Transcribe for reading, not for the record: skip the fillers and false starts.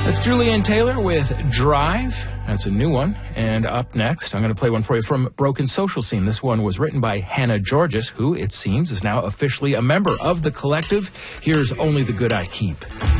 That's Julian Taylor with Drive. That's a new one. And up next, I'm going to play one for you from Broken Social Scene. This one was written by Hannah Georges, who, it seems, is now officially a member of the collective. Here's Only the Good I Keep.